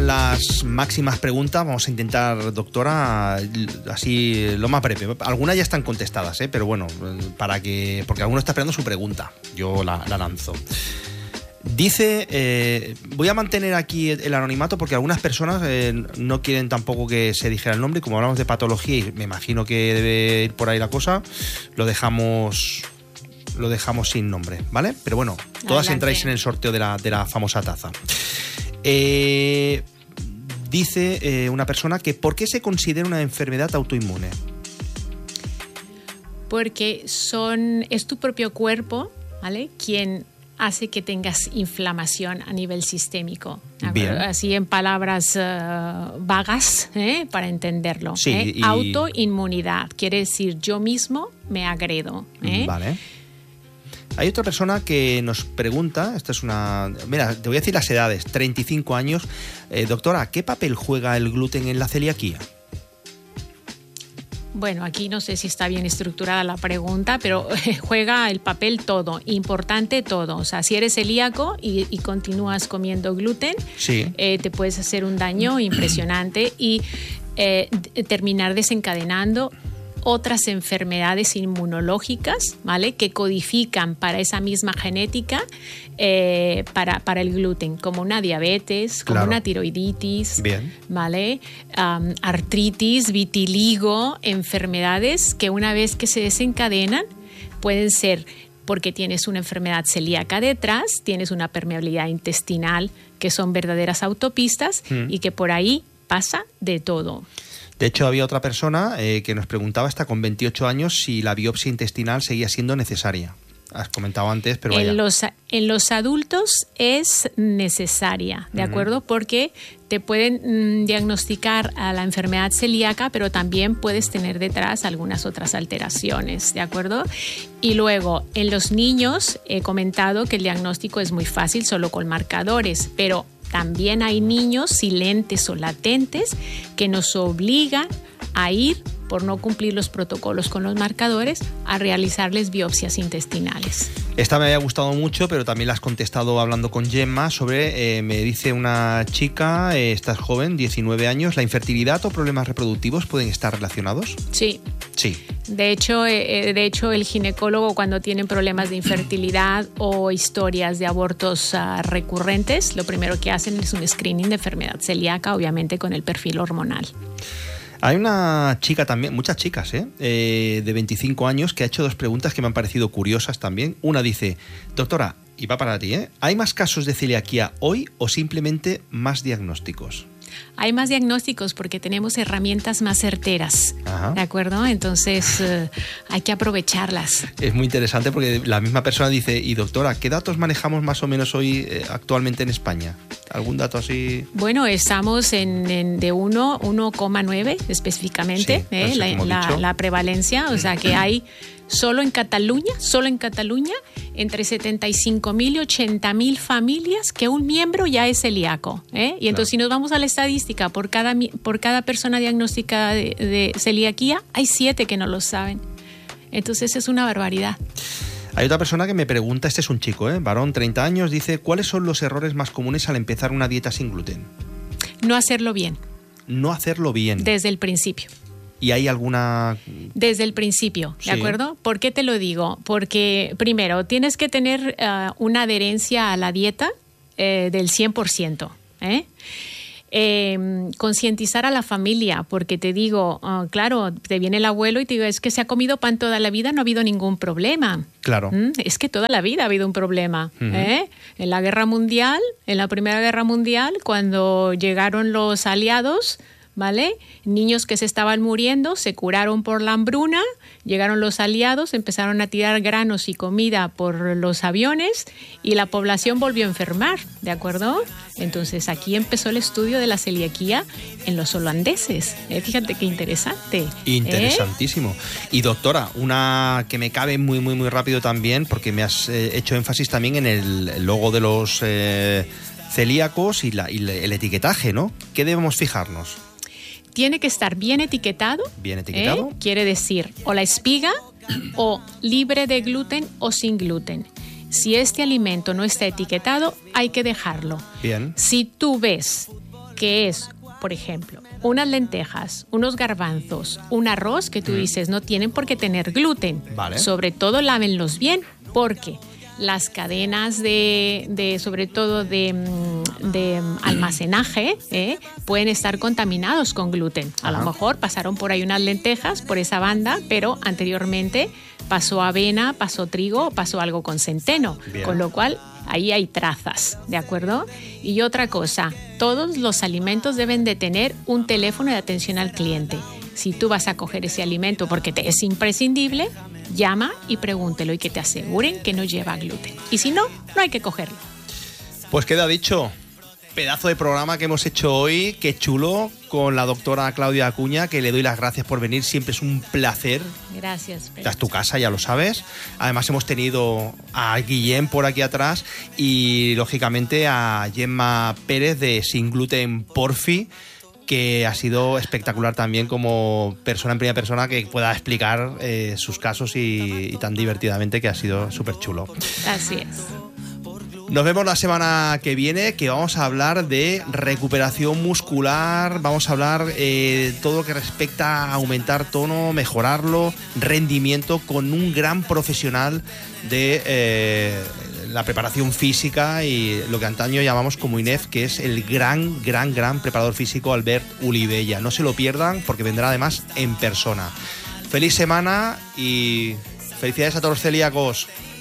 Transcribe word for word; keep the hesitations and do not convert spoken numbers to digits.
eran las máximas preguntas. Vamos a intentar, doctora, así lo más breve. Algunas ya están contestadas, ¿eh? Pero bueno, para que porque alguno está esperando su pregunta. Yo la, la lanzo. Dice, eh, voy a mantener aquí el anonimato porque algunas personas eh, no quieren tampoco que se dijera el nombre. Como hablamos de patología y me imagino que debe ir por ahí la cosa, lo dejamos lo dejamos sin nombre, ¿vale? Pero bueno, todas Adelante. Entráis en el sorteo de la, de la famosa taza. Eh, dice eh, una persona que ¿por qué se considera una enfermedad autoinmune? Porque son, es tu propio cuerpo, ¿vale?, quien hace que tengas inflamación a nivel sistémico. Bien. Así en palabras uh, vagas, ¿eh?, para entenderlo. Sí, ¿eh? y... Autoinmunidad quiere decir yo mismo me agredo. ¿eh? Vale. Hay otra persona que nos pregunta, esta es una... Mira, te voy a decir las edades, treinta y cinco años. Eh, doctora, ¿qué papel juega el gluten en la celiaquía? Bueno, aquí no sé si está bien estructurada la pregunta, pero juega el papel todo, importante todo. O sea, si eres celíaco y, y continúas comiendo gluten, sí. eh, te puedes hacer un daño impresionante y eh, terminar desencadenando otras enfermedades inmunológicas, ¿vale?, que codifican para esa misma genética eh, para, para el gluten, como una diabetes, como claro. una tiroiditis, Bien. ¿vale?, um, artritis, vitiligo, enfermedades que una vez que se desencadenan pueden ser porque tienes una enfermedad celíaca detrás, tienes una permeabilidad intestinal, que son verdaderas autopistas mm. y que por ahí pasa de todo. De hecho, había otra persona eh, que nos preguntaba hasta con veintiocho años si la biopsia intestinal seguía siendo necesaria. Has comentado antes, pero vaya. En los, en los adultos es necesaria, ¿de uh-huh. acuerdo? Porque te pueden mmm, diagnosticar a la enfermedad celíaca, pero también puedes tener detrás algunas otras alteraciones, ¿de acuerdo? Y luego, en los niños he comentado que el diagnóstico es muy fácil, solo con marcadores, pero también hay niños silentes o latentes que nos obligan a ir, por no cumplir los protocolos con los marcadores, a realizarles biopsias intestinales. Esta me había gustado mucho, pero también la has contestado hablando con Gemma sobre, eh, me dice una chica, eh, estás joven, diecinueve años, ¿la infertilidad o problemas reproductivos pueden estar relacionados? Sí. Sí. De hecho, eh, de hecho, el ginecólogo cuando tienen problemas de infertilidad o historias de abortos uh, recurrentes, lo primero que hacen es un screening de enfermedad celíaca, obviamente con el perfil hormonal. Hay una chica también, muchas chicas, ¿eh? Eh, de veinticinco años, que ha hecho dos preguntas que me han parecido curiosas también. Una dice, doctora, y va para ti, ¿eh? ¿Hay más casos de celiaquía hoy o simplemente más diagnósticos? Hay más diagnósticos porque tenemos herramientas más certeras, Ajá. ¿de acuerdo? Entonces eh, hay que aprovecharlas. Es muy interesante porque la misma persona dice, y doctora, ¿qué datos manejamos más o menos hoy eh, actualmente en España? ¿Algún dato así? Bueno, estamos en, en de uno coma nueve específicamente, sí, eh, la, la, la prevalencia, o sea que hay solo en Cataluña, solo en Cataluña, entre setenta y cinco mil y ochenta mil familias que un miembro ya es celíaco. ¿eh? Y entonces, claro. si nos vamos a la estadística, por cada, por cada persona diagnosticada de, de celiaquía, hay siete que no lo saben. Entonces, es una barbaridad. Hay otra persona que me pregunta, este es un chico, ¿eh? varón, treinta años, dice, ¿cuáles son los errores más comunes al empezar una dieta sin gluten? No hacerlo bien. No hacerlo bien. Desde el principio. ¿Y hay alguna...? Desde el principio, ¿de sí. acuerdo? ¿Por qué te lo digo? Porque, primero, tienes que tener uh, una adherencia a la dieta eh, del cien por ciento. ¿eh? Eh, concientizar a la familia, porque te digo, uh, claro, te viene el abuelo y te digo, es que se ha comido pan toda la vida, no ha habido ningún problema. Claro. ¿Mm? Es que toda la vida ha habido un problema. Uh-huh. ¿eh? En la Guerra Mundial, en la Primera Guerra Mundial, cuando llegaron los aliados, ¿vale? Niños que se estaban muriendo, se curaron por la hambruna, llegaron los aliados, empezaron a tirar granos y comida por los aviones y la población volvió a enfermar, ¿de acuerdo? Entonces aquí empezó el estudio de la celiaquía en los holandeses. ¿eh? Fíjate qué interesante. Interesantísimo. ¿Eh? Y doctora, una que me cabe muy, muy, muy rápido también, porque me has eh, hecho énfasis también en el logo de los eh, celíacos y, la, y el etiquetaje, ¿no? ¿Qué debemos fijarnos? Tiene que estar bien etiquetado. Bien etiquetado. ¿eh? Quiere decir o la espiga o libre de gluten o sin gluten. Si este alimento no está etiquetado, hay que dejarlo. Bien. Si tú ves que es, por ejemplo, unas lentejas, unos garbanzos, un arroz que tú dices no tienen por qué tener gluten. Vale. Sobre todo lávenlos bien, porque las cadenas de, de sobre todo de, de almacenaje eh, pueden estar contaminados con gluten. A Ajá. lo mejor pasaron por ahí unas lentejas por esa banda, pero anteriormente pasó avena, pasó trigo, pasó algo con centeno, Bien. Con lo cual ahí hay trazas, ¿de acuerdo? Y otra cosa, todos los alimentos deben de tener un teléfono de atención al cliente. Si tú vas a coger ese alimento porque te es imprescindible, llama y pregúntelo y que te aseguren que no lleva gluten. Y si no, no hay que cogerlo. Pues queda dicho. Pedazo de programa que hemos hecho hoy, qué chulo, con la doctora Claudia Acuña, que le doy las gracias por venir, siempre es un placer. Gracias. Esta es tu casa, ya lo sabes. Además hemos tenido a Guillem por aquí atrás y lógicamente a Gemma Pérez de Sin Gluten Porfi, que ha sido espectacular también como persona en primera persona que pueda explicar eh, sus casos y, y tan divertidamente, que ha sido súper chulo. Así es. Nos vemos la semana que viene, que vamos a hablar de recuperación muscular, vamos a hablar eh, todo lo que respecta a aumentar tono, mejorarlo, rendimiento, con un gran profesional de eh, la preparación física y lo que antaño llamamos como I N E F, que es el gran, gran, gran preparador físico Albert Ulivella. No se lo pierdan porque vendrá además en persona. Feliz semana y felicidades a todos los celíacos.